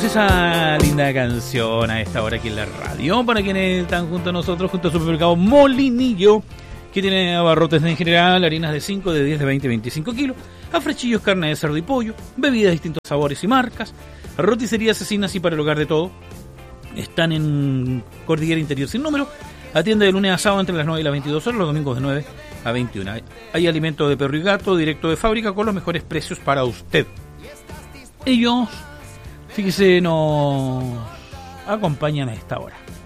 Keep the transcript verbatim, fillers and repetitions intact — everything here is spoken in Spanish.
Esa linda canción a esta hora aquí en la radio, para quienes están junto a nosotros, junto al supermercado Molinillo, que tiene abarrotes en general, harinas de cinco, de diez, de veinte, veinticinco kilos, afrechillos, carne de cerdo y pollo, bebidas de distintos sabores y marcas, roticería asesinas y para el hogar de todo. Están en Cordillera Interior sin número, atiende de lunes a sábado entre las nueve y las veintidós horas, los domingos de nueve a veintiuna. Hay alimento de perro y gato directo de fábrica con los mejores precios para usted. Ellos, fíjese, nos acompañan a esta hora.